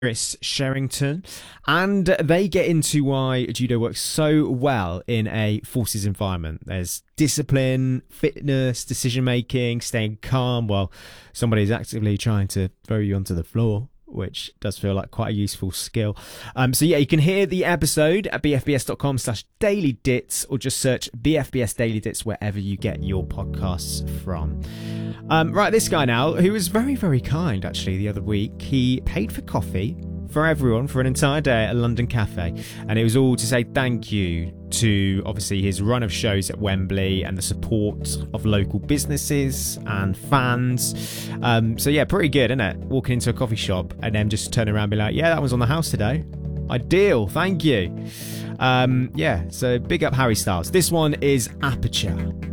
Chris Sherrington, and they get into why judo works so well in a forces environment. There's discipline, fitness, decision making, staying calm while somebody is actively trying to throw you onto the floor, which does feel like quite a useful skill. So yeah, you can hear the episode at bfbs.com/dailydits, or just search BFBS Daily Dits wherever you get your podcasts from. Right, this guy now, who was very, very kind actually the other week, he paid for coffee for everyone for an entire day at a London cafe, and it was all to say thank you to obviously his run of shows at Wembley and the support of local businesses and fans. So yeah, pretty good, isn't it? Walking into a coffee shop and then just turning around and be like, yeah, that was on the house today. Ideal, thank you. Yeah, so big up Harry Styles. This one is Aperture.